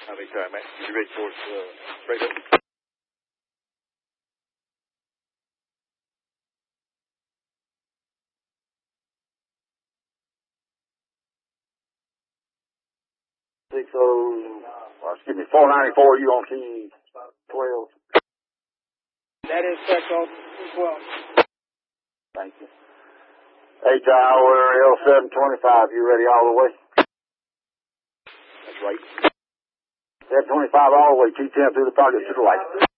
How many time, Matt? You ready for straight up? Excuse me, 494, you on key 12. That is check off 12. Thank you. Tower L725, you ready all the way? That's right. 725 all the way, T10 through the target to the right.